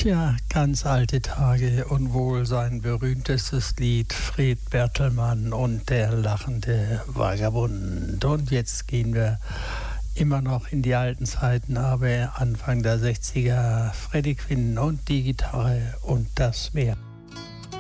Tja, ganz alte Tage und wohl sein berühmtestes Lied Fred Bertelmann und der lachende Vagabund. Und jetzt gehen wir immer noch in die alten Zeiten, aber Anfang der 60er, Freddie Quinn und die Gitarre und das Meer.